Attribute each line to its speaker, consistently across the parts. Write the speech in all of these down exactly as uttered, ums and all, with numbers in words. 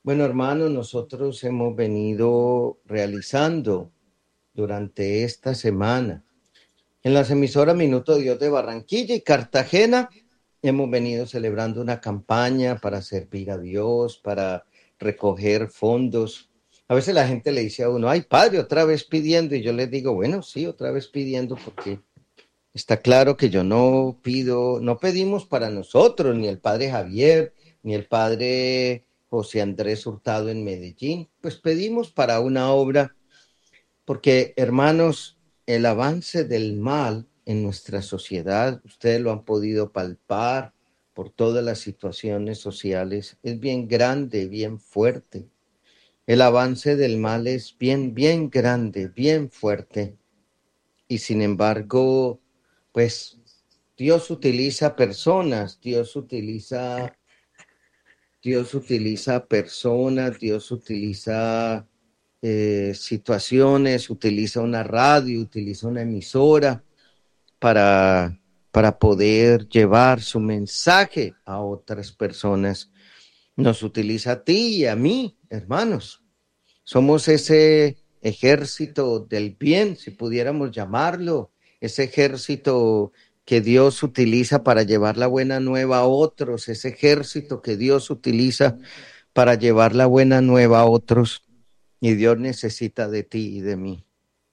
Speaker 1: Bueno, hermanos, nosotros hemos venido realizando durante esta semana en las emisoras Minuto de Dios de Barranquilla y Cartagena, hemos venido celebrando una campaña para servir a Dios, para recoger fondos. A veces la gente le dice a uno, ay, padre, otra vez pidiendo, y yo les digo, bueno, sí, otra vez pidiendo, porque está claro que yo no pido, no pedimos para nosotros, ni el padre Javier, ni el padre José Andrés Hurtado en Medellín, pues pedimos para una obra, porque hermanos, el avance del mal en nuestra sociedad, ustedes lo han podido palpar por todas las situaciones sociales, es bien grande, bien fuerte. El avance del mal es bien, bien grande, bien fuerte. Y sin embargo, pues Dios utiliza personas, Dios utiliza, Dios utiliza personas, Dios utiliza eh, situaciones, utiliza una radio, utiliza una emisora para, para poder llevar su mensaje a otras personas. Nos utiliza a ti y a mí, hermanos. Somos ese ejército del bien, si pudiéramos llamarlo, ese ejército que Dios utiliza para llevar la buena nueva a otros, ese ejército que Dios utiliza para llevar la buena nueva a otros. Y Dios necesita de ti y de mí.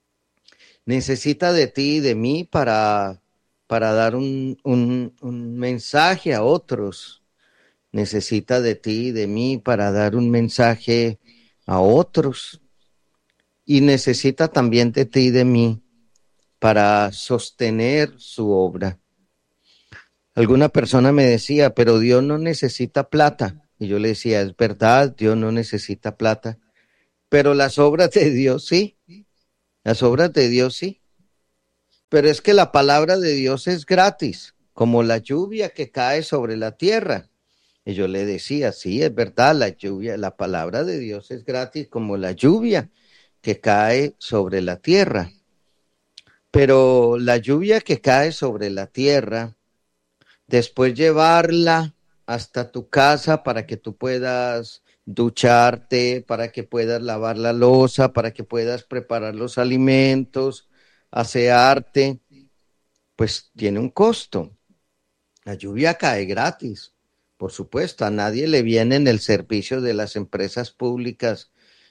Speaker 1: Necesita de ti y de mí para, para dar un, un, un mensaje a otros. Necesita de ti y de mí para dar un mensaje a otros. Y necesita también de ti y de mí para sostener su obra. Alguna persona me decía, pero Dios no necesita plata. Y yo le decía, es verdad, Dios no necesita plata, pero las obras de Dios sí, las obras de Dios sí. Pero es que la palabra de Dios es gratis, como la lluvia que cae sobre la tierra. Y yo le decía, sí, es verdad, la lluvia, la palabra de Dios es gratis como la lluvia que cae sobre la tierra. Pero la lluvia que cae sobre la tierra, después llevarla hasta tu casa para que tú puedas ducharte, para que puedas lavar la loza, para que puedas preparar los alimentos, asearte, pues tiene un costo. La lluvia cae gratis, por supuesto, a nadie le viene en el servicio de las empresas públicas,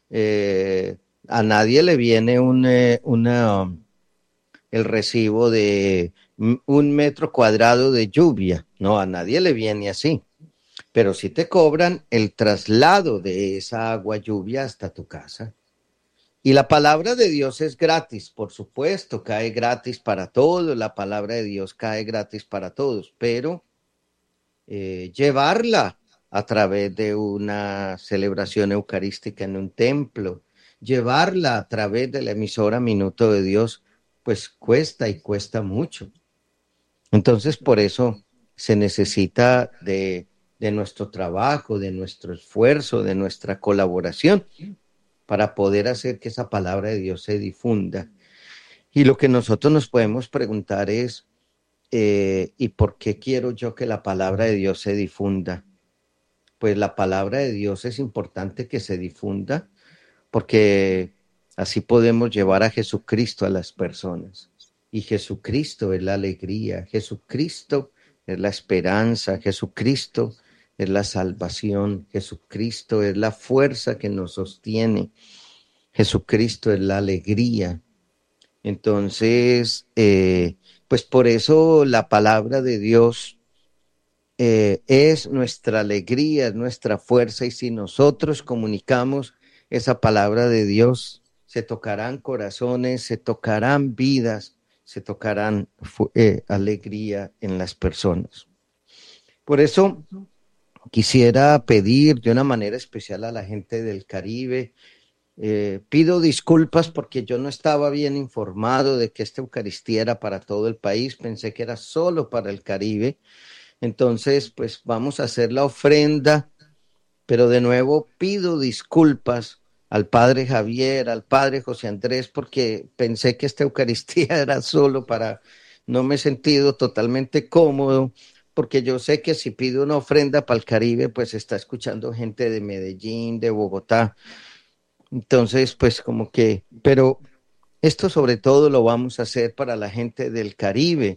Speaker 1: eh, a nadie le viene un, eh, una, um, el recibo de un metro cuadrado de lluvia, no, a nadie le viene así, pero sí te cobran el traslado de esa agua lluvia hasta tu casa. Y la palabra de Dios es gratis, por supuesto, cae gratis para todos, la palabra de Dios cae gratis para todos, pero eh, llevarla a través de una celebración eucarística en un templo, llevarla a través de la emisora Minuto de Dios, pues cuesta y cuesta mucho. Entonces, por eso se necesita de, de nuestro trabajo, de nuestro esfuerzo, de nuestra colaboración para poder hacer que esa palabra de Dios se difunda. Y lo que nosotros nos podemos preguntar es, eh, ¿y por qué quiero yo que la palabra de Dios se difunda? Pues la palabra de Dios es importante que se difunda porque así podemos llevar a Jesucristo a las personas. Y Jesucristo es la alegría, Jesucristo es la esperanza, Jesucristo es la salvación, Jesucristo es la fuerza que nos sostiene, Jesucristo es la alegría. Entonces, eh, pues por eso la palabra de Dios eh, es nuestra alegría, es nuestra fuerza, y si nosotros comunicamos esa palabra de Dios, se tocarán corazones, se tocarán vidas, se tocarán eh, alegría en las personas. Por eso quisiera pedir de una manera especial a la gente del Caribe, eh, pido disculpas porque yo no estaba bien informado de que esta Eucaristía era para todo el país, pensé que era solo para el Caribe. Entonces, pues vamos a hacer la ofrenda, pero de nuevo pido disculpas al padre Javier, al padre José Andrés, porque pensé que esta Eucaristía era solo para, no me he sentido totalmente cómodo porque yo sé que si pido una ofrenda para el Caribe, pues está escuchando gente de Medellín, de Bogotá. Entonces, pues como que, pero esto sobre todo lo vamos a hacer para la gente del Caribe.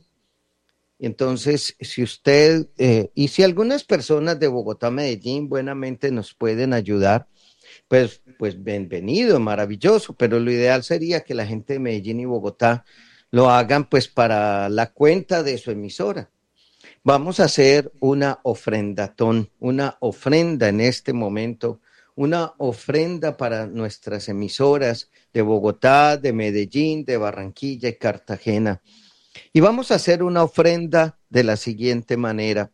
Speaker 1: Entonces, si usted, eh, y si algunas personas de Bogotá, Medellín, buenamente nos pueden ayudar, pues, pues bienvenido, maravilloso, pero lo ideal sería que la gente de Medellín y Bogotá lo hagan pues para la cuenta de su emisora. Vamos a hacer una ofrendatón, una ofrenda en este momento, una ofrenda para nuestras emisoras de Bogotá, de Medellín, de Barranquilla y Cartagena. Y vamos a hacer una ofrenda de la siguiente manera.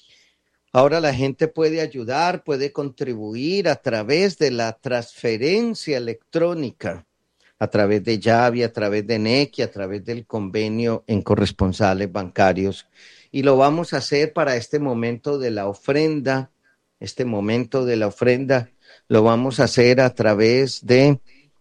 Speaker 1: Ahora la gente puede ayudar, puede contribuir a través de la transferencia electrónica, a través de Yavi, a través de Nequi, a través del convenio en corresponsales bancarios. Y lo vamos a hacer para este momento de la ofrenda, este momento de la ofrenda, lo vamos a hacer a través de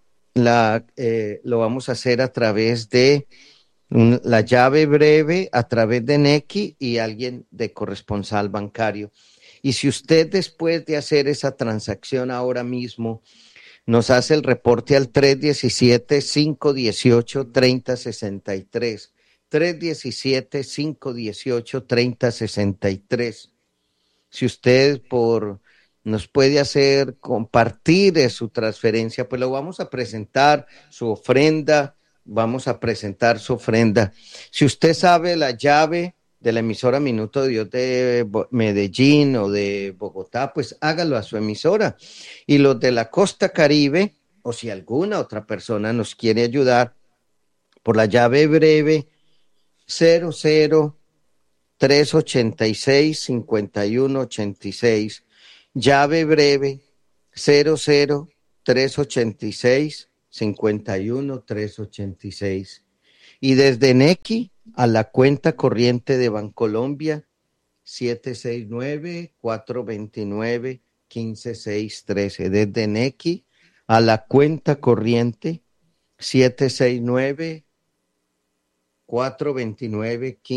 Speaker 1: la, eh, lo vamos a hacer a través de la llave breve a través de Nequi y alguien de corresponsal bancario. Y si usted después de hacer esa transacción ahora mismo nos hace el reporte al tres diecisiete, cinco dieciocho, treinta sesenta y tres, tres diecisiete, cinco dieciocho, treinta sesenta y tres. Si usted por nos puede hacer compartir de su transferencia, pues lo vamos a presentar, su ofrenda, vamos a presentar su ofrenda. Si usted sabe la llave de la emisora Minuto de Dios de Medellín o de Bogotá, pues hágalo a su emisora. Y los de la costa Caribe, o si alguna otra persona nos quiere ayudar, por la llave breve cero cero tres ochenta y seis, cincuenta y uno ochenta y seis, llave breve cero cero tres ochenta y seis, cincuenta y uno tres ochenta y seis. Y desde Nequi a la cuenta corriente de Bancolombia siete seis nueve, cuatro dos nueve, uno cinco seis uno tres. Desde Nequi a la cuenta corriente siete seis nueve, cuatro dos nueve,